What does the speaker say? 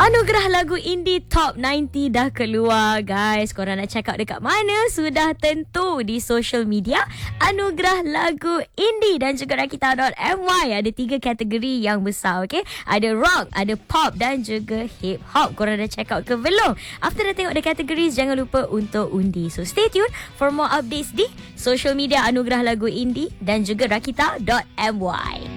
Anugerah lagu indie Top 90 dah keluar, guys. Korang nak check out dekat mana? Sudah tentu di social media Anugerah lagu indie dan juga Rakita.my. Ada 3 kategori yang besar, okay? Ada rock, ada pop dan juga hip hop. Korang dah check out ke belum? After dah tengok the categories, jangan lupa untuk undi. So stay tuned for more updates di social media Anugerah lagu indie dan juga Rakita.my.